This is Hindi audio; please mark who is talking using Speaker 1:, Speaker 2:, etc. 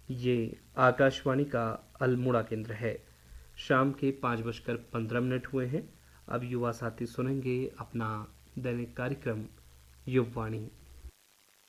Speaker 1: ये आकाशवाणी का अल्मोड़ा केंद्र है। शाम के 5:15 हुए हैं। अब युवा साथी सुनेंगे अपना दैनिक कार्यक्रम युववाणी।